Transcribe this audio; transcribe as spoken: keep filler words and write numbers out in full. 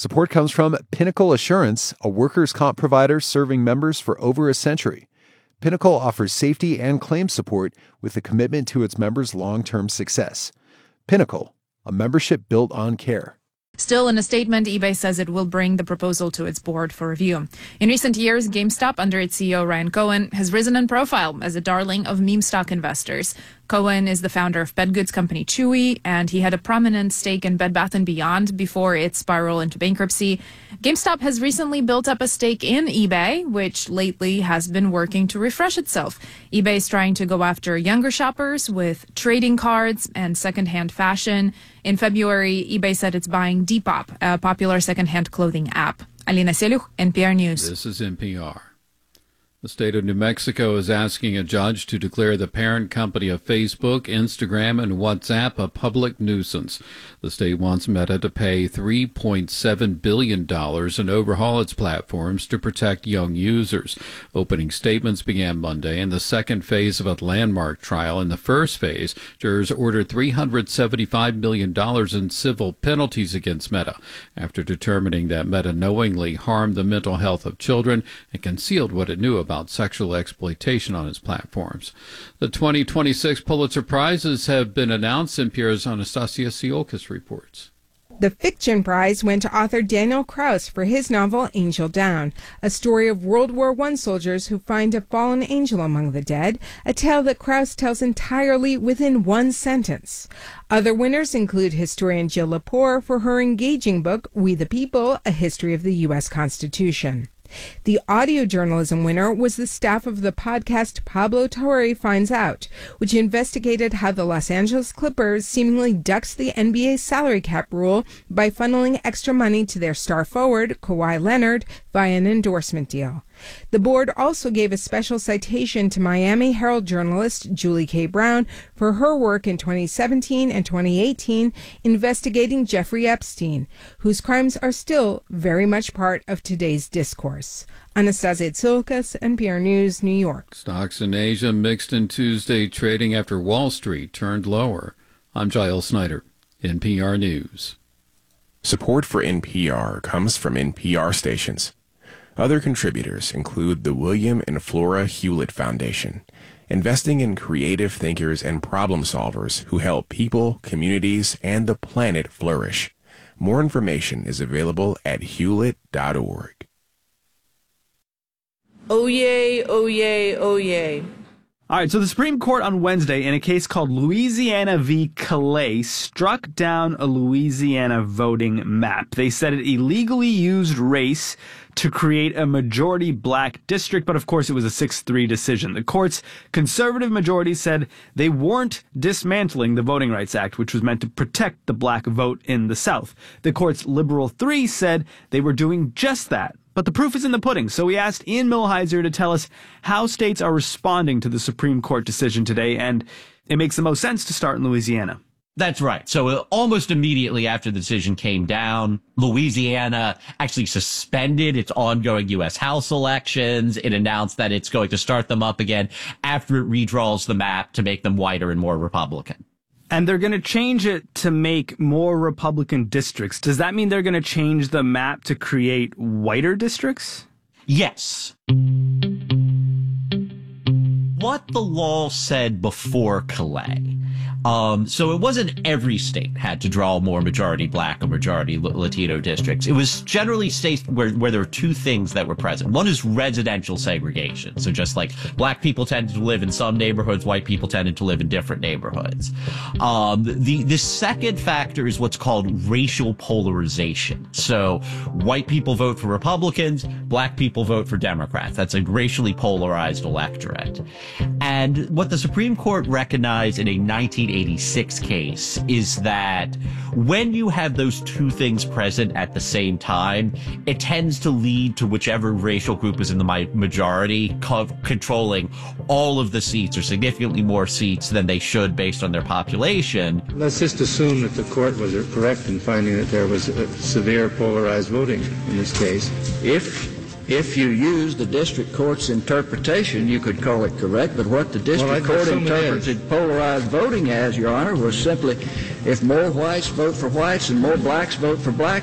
Support comes from Pinnacle Assurance, a workers' comp provider serving members for over a century. Pinnacle offers safety and claim support with a commitment to its members' long-term success. Pinnacle, a membership built on care. Still, in a statement, eBay says it will bring the proposal to its board for review. In recent years, GameStop, under its C E O Ryan Cohen, has risen in profile as a darling of meme stock investors. Cohen is the founder of pet goods company Chewy, and he had a prominent stake in Bed Bath and Beyond before its spiral into bankruptcy. GameStop has recently built up a stake in eBay, which lately has been working to refresh itself. eBay is trying to go after younger shoppers with trading cards and secondhand fashion. In February, eBay said it's buying Depop, a popular secondhand clothing app. Alina Seluch, N P R News. This is N P R. The state of New Mexico is asking a judge to declare the parent company of Facebook, Instagram, and WhatsApp a public nuisance. The state wants Meta to pay three point seven billion dollars and overhaul its platforms to protect young users. Opening statements began Monday in the second phase of a landmark trial. In the first phase, jurors ordered three hundred seventy-five million dollars in civil penalties against Meta after determining that Meta knowingly harmed the mental health of children and concealed what it knew about about sexual exploitation on its platforms. The twenty twenty-six Pulitzer Prizes have been announced. N P R's Anastasia Tsiolkas reports. The Fiction Prize went to author Daniel Kraus for his novel Angel Down, a story of World War One soldiers who find a fallen angel among the dead, a tale that Kraus tells entirely within one sentence. Other winners include historian Jill Lepore for her engaging book We the People, A History of the U S Constitution. The audio journalism winner was the staff of the podcast Pablo Torre Finds Out, which investigated how the Los Angeles Clippers seemingly ducks the N B A salary cap rule by funneling extra money to their star forward, Kawhi Leonard, via an endorsement deal. The board also gave a special citation to Miami Herald journalist Julie K. Brown for her work in twenty seventeen and twenty eighteen investigating Jeffrey Epstein, whose crimes are still very much part of today's discourse. Anastasia Tsiolkas, N P R News, New York. Stocks in Asia mixed in Tuesday trading after Wall Street turned lower. I'm Giles Snyder, N P R News. Support for N P R comes from N P R stations. Other contributors include the William and Flora Hewlett Foundation, investing in creative thinkers and problem solvers who help people, communities, and the planet flourish. More information is available at hewlett dot org. Oh yay, oh yay, oh yay. All right, so the Supreme Court on Wednesday, in a case called Louisiana v. Calais, struck down a Louisiana voting map. They said it illegally used race to create a majority black district, but of course it was a six three decision. The court's conservative majority said they weren't dismantling the Voting Rights Act, which was meant to protect the black vote in the South. The court's liberal three said they were doing just that. But the proof is in the pudding, so we asked Ian Millhiser to tell us how states are responding to the Supreme Court decision today, and it makes the most sense to start in Louisiana. That's right. So uh, almost immediately after the decision came down, Louisiana actually suspended its ongoing U S House elections. It announced that it's going to start them up again after it redraws the map to make them whiter and more Republican. And they're going to change it to make more Republican districts. Does that mean they're going to change the map to create whiter districts? Yes. What the law said before Calais. Um, so it wasn't every state had to draw more majority black or majority Latino districts. It was generally states where, where there were two things that were present. One is residential segregation. So just like black people tended to live in some neighborhoods, white people tended to live in different neighborhoods. Um, the, the second factor is what's called racial polarization. So white people vote for Republicans, black people vote for Democrats. That's a racially polarized electorate. And what the Supreme Court recognized in a nineteen eighty-six case is that when you have those two things present at the same time, it tends to lead to whichever racial group is in the majority co- controlling all of the seats or significantly more seats than they should based on their population. Let's just assume that the court was correct in finding that there was a severe polarized voting in this case. If If you use the district court's interpretation, you could call it correct, but what the district well, court interpreted polarized voting as, Your Honor, was simply if more whites vote for whites and more blacks vote for blacks,